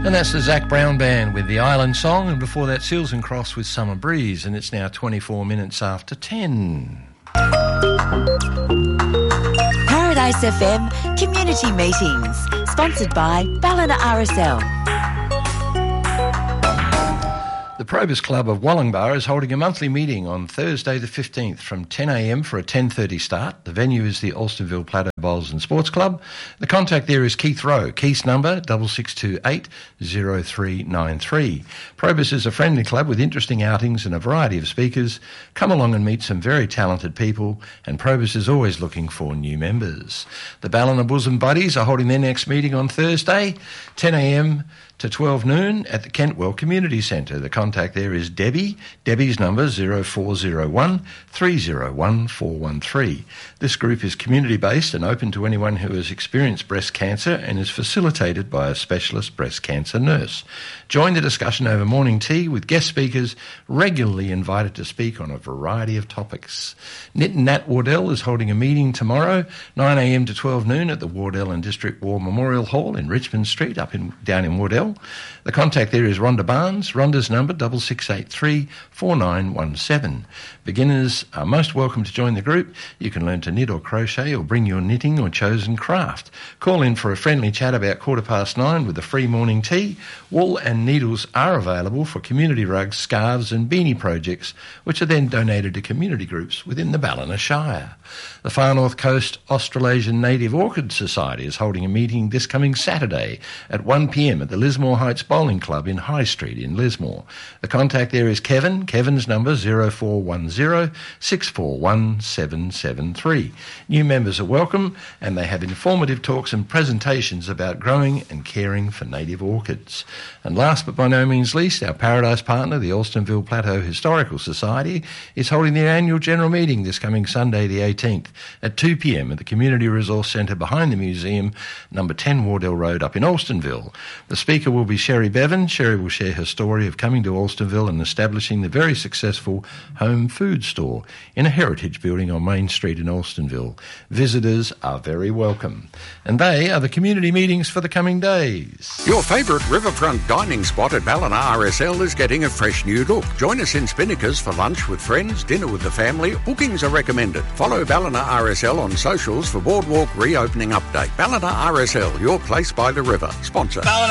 And that's the Zac Brown Band with the Island Song, and before that Seals and Crofts with Summer Breeze, and it's now 24 minutes after 10. Paradise FM Community Meetings, sponsored by Ballina RSL. The Probus Club of Wollongbar is holding a monthly meeting on Thursday the 15th from 10am for a 10:30 start. The venue is the Alstonville Plateau Bowls and Sports Club. The contact there is Keith Rowe. Keith's number 6628 0393. Probus is a friendly club with interesting outings and a variety of speakers. Come along and meet some very talented people, and Probus is always looking for new members. The Ballina Bosom Buddies are holding their next meeting on Thursday, 10am to 12 noon at the Kentwell Community Centre. The contact there is Debbie. Debbie's number 0401 301 413. This group is community-based and open to anyone who has experienced breast cancer and is facilitated by a specialist breast cancer nurse. Join the discussion over morning tea with guest speakers regularly invited to speak on a variety of topics. Knit and Nat Wardell is holding a meeting tomorrow, 9am to 12 noon at the Wardell and District War Memorial Hall in Richmond Street, down in Wardell. The contact there is Rhonda Barnes. Rhonda's number 6683 4917. Beginners are most welcome to join the group. You can learn to knit or crochet or bring your knitting or chosen craft. Call in for a friendly chat about 9:15 with a free morning tea. Wool and needles are available for community rugs, scarves and beanie projects, which are then donated to community groups within the Ballina Shire. The Far North Coast Australasian Native Orchid Society is holding a meeting this coming Saturday at 1pm at the Lismore Heights Bowling Club in High Street in Lismore. The contact there is Kevin. Kevin's number 0410 641 773. New members are welcome, and they have informative talks and presentations about growing and caring for native orchids. And last but by no means least, our Paradise partner, the Alstonville Plateau Historical Society, is holding their annual general meeting this coming Sunday the 18th at 2pm at the Community Resource Centre behind the museum, number 10 Wardell Road up in Alstonville. The speaker will be Sherry Bevan. Sherry will share her story of coming to Alstonville and establishing the very successful home food store in a heritage building on Main Street in Alstonville. Visitors are very welcome. And they are the community meetings for the coming days. Your favourite riverfront dining spot at Ballina RSL is getting a fresh new look. Join us in Spinnaker's for lunch with friends, dinner with the family. Bookings are recommended. Follow Ballina RSL on socials for Boardwalk reopening update. Ballina RSL, your place by the river. Sponsor. Ballina